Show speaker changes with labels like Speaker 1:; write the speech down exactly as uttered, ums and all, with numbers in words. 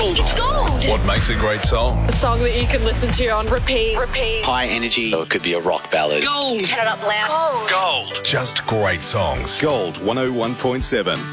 Speaker 1: gold. It's gold.
Speaker 2: What makes a great song?
Speaker 3: A song that you can listen to on repeat, repeat.
Speaker 4: High energy. Or it could be a rock ballad.
Speaker 1: Gold. Turn it up loud. Gold.
Speaker 2: Gold. Just great songs.
Speaker 5: Gold one oh one point seven.